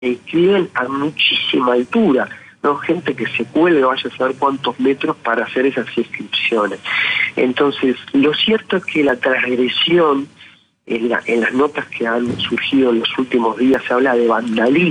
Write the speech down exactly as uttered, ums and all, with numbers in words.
escriben a muchísima altura, ¿no? Gente que se cuelga, vaya a saber cuántos metros para hacer esas inscripciones. Entonces, lo cierto es que la transgresión, en, la, en las notas que han surgido en los últimos días, se habla de vandalismo.